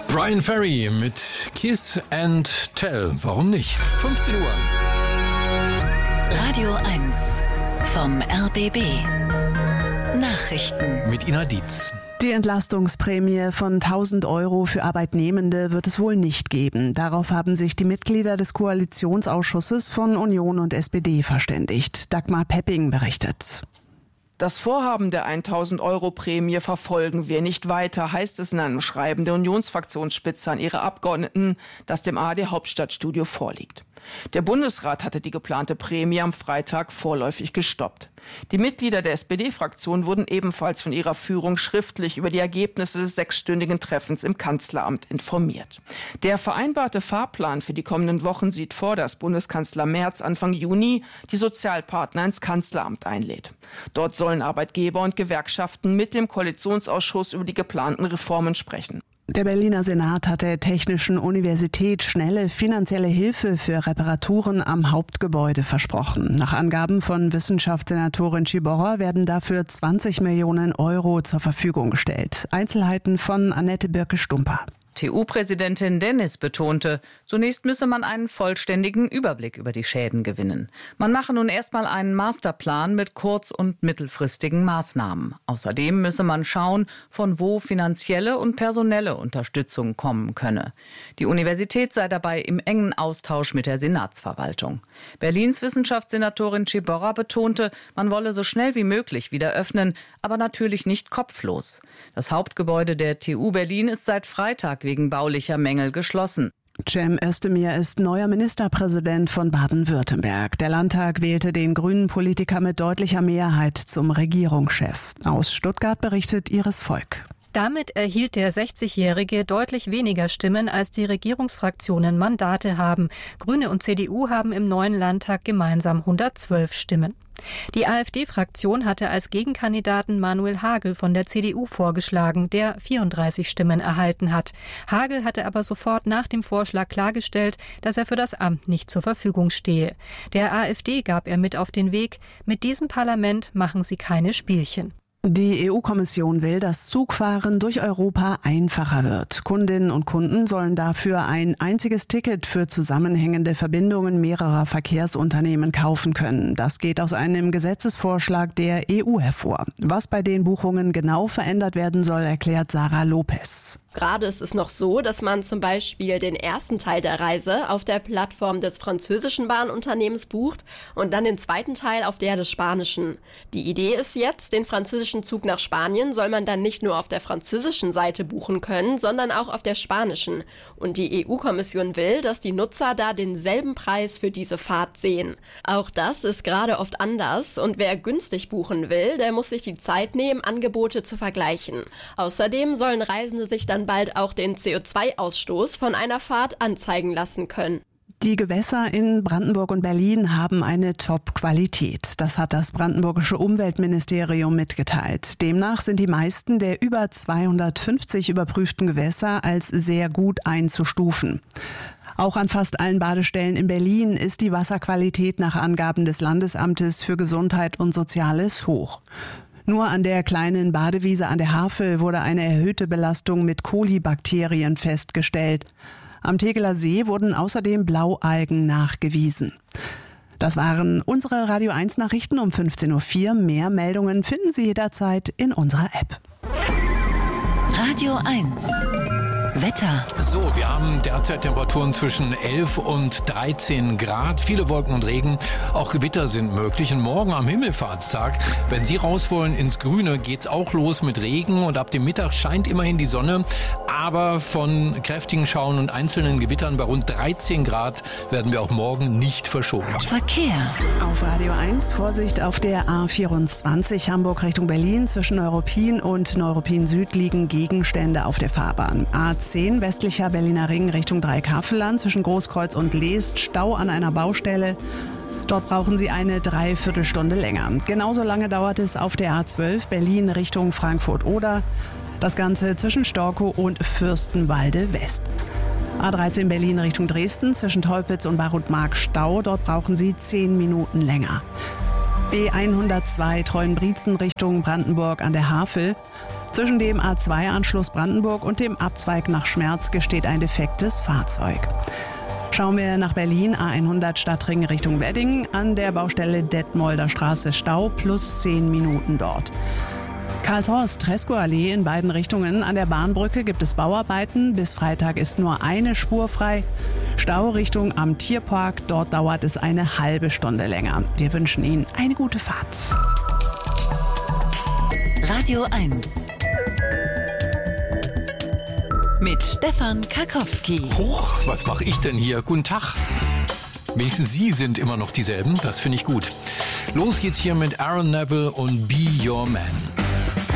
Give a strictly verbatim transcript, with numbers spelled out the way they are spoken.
Bryan Ferry mit Kiss and Tell. Warum nicht? fünfzehn Uhr. Radio eins vom R B B. Nachrichten. Mit Ina Dietz. Die Entlastungsprämie von tausend Euro für Arbeitnehmende wird es wohl nicht geben. Darauf haben sich die Mitglieder des Koalitionsausschusses von Union und S P D verständigt. Dagmar Pepping berichtet. Das Vorhaben der tausend Euro Prämie verfolgen wir nicht weiter, heißt es in einem Schreiben der Unionsfraktionsspitze an ihre Abgeordneten, das dem A R D-Hauptstadtstudio vorliegt. Der Bundesrat hatte die geplante Prämie am Freitag vorläufig gestoppt. Die Mitglieder der S P D-Fraktion wurden ebenfalls von ihrer Führung schriftlich über die Ergebnisse des sechsstündigen Treffens im Kanzleramt informiert. Der vereinbarte Fahrplan für die kommenden Wochen sieht vor, dass Bundeskanzler Merz Anfang Juni die Sozialpartner ins Kanzleramt einlädt. Dort sollen Arbeitgeber und Gewerkschaften mit dem Koalitionsausschuss über die geplanten Reformen sprechen. Der Berliner Senat hat der Technischen Universität schnelle finanzielle Hilfe für Reparaturen am Hauptgebäude versprochen. Nach Angaben von Wissenschaftssenatorin Ciborra werden dafür zwanzig Millionen Euro zur Verfügung gestellt. Einzelheiten von Annette Birke-Stumper. T U-Präsidentin Dennis betonte, zunächst müsse man einen vollständigen Überblick über die Schäden gewinnen. Man mache nun erstmal einen Masterplan mit kurz- und mittelfristigen Maßnahmen. Außerdem müsse man schauen, von wo finanzielle und personelle Unterstützung kommen könne. Die Universität sei dabei im engen Austausch mit der Senatsverwaltung. Berlins Wissenschaftssenatorin Ciborra betonte, man wolle so schnell wie möglich wieder öffnen, aber natürlich nicht kopflos. Das Hauptgebäude der T U Berlin ist seit Freitag wegen baulicher Mängel geschlossen. Cem Özdemir ist neuer Ministerpräsident von Baden-Württemberg. Der Landtag wählte den grünen Politiker mit deutlicher Mehrheit zum Regierungschef. Aus Stuttgart berichtet Iris Volk. Damit erhielt der sechzigjährige deutlich weniger Stimmen, als die Regierungsfraktionen Mandate haben. Grüne und C D U haben im neuen Landtag gemeinsam hundertzwölf Stimmen. Die AfD-Fraktion hatte als Gegenkandidaten Manuel Hagel von der C D U vorgeschlagen, der vierunddreißig Stimmen erhalten hat. Hagel hatte aber sofort nach dem Vorschlag klargestellt, dass er für das Amt nicht zur Verfügung stehe. Der AfD gab er mit auf den Weg: Mit diesem Parlament machen sie keine Spielchen. Die E U-Kommission will, dass Zugfahren durch Europa einfacher wird. Kundinnen und Kunden sollen dafür ein einziges Ticket für zusammenhängende Verbindungen mehrerer Verkehrsunternehmen kaufen können. Das geht aus einem Gesetzesvorschlag der E U hervor. Was bei den Buchungen genau verändert werden soll, erklärt Sarah Lopez. Gerade ist es noch so, dass man zum Beispiel den ersten Teil der Reise auf der Plattform des französischen Bahnunternehmens bucht und dann den zweiten Teil auf der des spanischen. Die Idee ist jetzt, den französischen Zug nach Spanien soll man dann nicht nur auf der französischen Seite buchen können, sondern auch auf der spanischen. Und die E U-Kommission will, dass die Nutzer da denselben Preis für diese Fahrt sehen. Auch das ist gerade oft anders und wer günstig buchen will, der muss sich die Zeit nehmen, Angebote zu vergleichen. Außerdem sollen Reisende sich dann bald auch den C O zwei Ausstoß von einer Fahrt anzeigen lassen können. Die Gewässer in Brandenburg und Berlin haben eine Top-Qualität. Das hat das brandenburgische Umweltministerium mitgeteilt. Demnach sind die meisten der über zweihundertfünfzig überprüften Gewässer als sehr gut einzustufen. Auch an fast allen Badestellen in Berlin ist die Wasserqualität nach Angaben des Landesamtes für Gesundheit und Soziales hoch. Nur an der kleinen Badewiese an der Havel wurde eine erhöhte Belastung mit Kolibakterien festgestellt. Am Tegeler See wurden außerdem Blaualgen nachgewiesen. Das waren unsere Radio eins Nachrichten um fünfzehn Uhr vier. Mehr Meldungen finden Sie jederzeit in unserer App. Radio eins. Wetter. So, wir haben derzeit Temperaturen zwischen elf und dreizehn Grad. Viele Wolken und Regen, auch Gewitter sind möglich. Und morgen am Himmelfahrtstag, wenn Sie raus wollen ins Grüne, geht's auch los mit Regen. Und ab dem Mittag scheint immerhin die Sonne. Aber von kräftigen Schauern und einzelnen Gewittern bei rund dreizehn Grad werden wir auch morgen nicht verschont. Verkehr. Auf Radio eins Vorsicht auf der A vierundzwanzig Hamburg Richtung Berlin. Zwischen Neuruppin und Neuruppin Süd liegen Gegenstände auf der Fahrbahn. A zehn westlicher Berliner Ring Richtung Dreieckhavelland. Zwischen Großkreuz und Leest Stau an einer Baustelle. Dort brauchen Sie eine Dreiviertelstunde länger. Genauso lange dauert es auf der A zwölf Berlin Richtung Frankfurt-Oder. Das Ganze zwischen Storkow und Fürstenwalde West. A dreizehn Berlin Richtung Dresden zwischen Teupitz und Barut-Mark Stau. Dort brauchen Sie zehn Minuten länger. B hundertzwei Treuenbrietzen Richtung Brandenburg an der Havel. Zwischen dem A zwei Anschluss Brandenburg und dem Abzweig nach Schmerz gesteht ein defektes Fahrzeug. Schauen wir nach Berlin, A hundert Stadtring Richtung Wedding. An der Baustelle Detmolder Straße Stau plus zehn Minuten dort. Karlshorst, Tresco-Allee in beiden Richtungen. An der Bahnbrücke gibt es Bauarbeiten. Bis Freitag ist nur eine Spur frei. Stau Richtung am Tierpark. Dort dauert es eine halbe Stunde länger. Wir wünschen Ihnen eine gute Fahrt. Radio eins. Mit Stefan Karkowski. Huch, was mache ich denn hier? Guten Tag. Wenigstens Sie sind immer noch dieselben. Das finde ich gut. Los geht's hier mit Aaron Neville und Be Your Man.